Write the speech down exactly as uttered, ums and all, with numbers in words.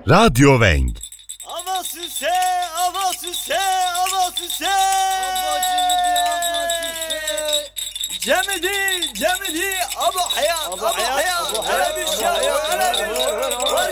Radyo Wenk. Ava süse, ava süse, ava süse. Cemidi, cemidi, abu hayat, abu hayat, hele bir şey, hele bir